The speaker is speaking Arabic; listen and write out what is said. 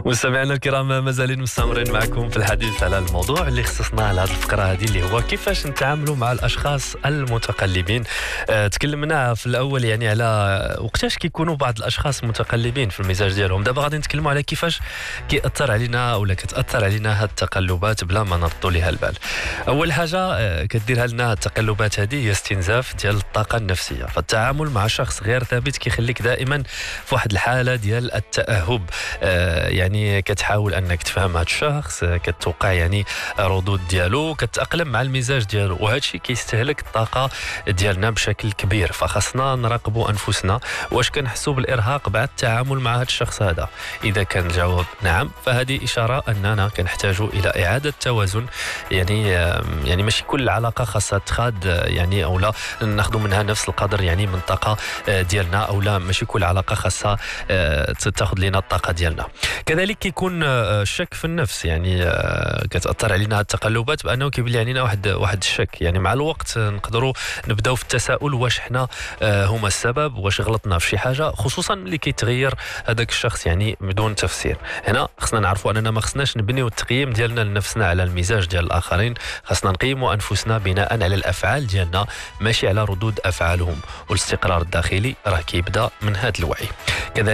مستمعينا الكرام مازالين مستمرين معكم في الحديث على الموضوع اللي خصصناه لهذه الفقره هذه اللي هو كيفاش نتعاملوا مع الاشخاص المتقلبين. تكلمنا في الاول يعني على وقتاش كيكونوا بعض الاشخاص متقلبين في المزاج ديالهم. دابا غادي نتكلموا على كيفاش كيأثر علينا ولا كتأثر علينا هاد التقلبات بلا ما نردوا ليها البال. اول حاجه كديرها لنا التقلبات هذه هي استنزاف ديال الطاقه النفسيه. فالتعامل مع شخص غير ثابت كيخليك دائما في واحد الحاله ديال التأهب. يعني كتحاول انك تفهم هذا الشخص، كتوقع يعني ردود ديالو، كتأقلم مع المزاج ديالو، وهذا الشيء كيستهلك الطاقه ديالنا بشكل كبير. فخصنا نراقبوا انفسنا واش كنحسوا بالارهاق بعد التعامل مع هذا الشخص هذا. اذا كان الجواب نعم فهذه اشاره اننا كنحتاج الى اعاده توازن. يعني ماشي كل علاقه خاصها تخاد يعني او لا ناخذ منها نفس القدر يعني من الطاقه ديالنا، او لا ماشي كل علاقه خاصها تاخذ لنا الطاقه ديالنا. كذلك كيكون الشك في النفس، يعني كتاثر علينا التقلبات بانه كيبان علينا واحد الشك. يعني مع الوقت نقدروا نبداو في التساؤل واش حنا هما السبب، واش غلطنا في شي حاجه، خصوصا ملي كيتغير هذاك الشخص يعني بدون تفسير. هنا خصنا نعرفوا اننا ما خصناش نبنيو التقييم ديالنا لنفسنا على المزاج ديال الاخرين، خصنا نقيموا انفسنا بناء على الافعال ديالنا ماشي على ردود افعالهم، والاستقرار الداخلي راه كيبدا من هذا الوعي.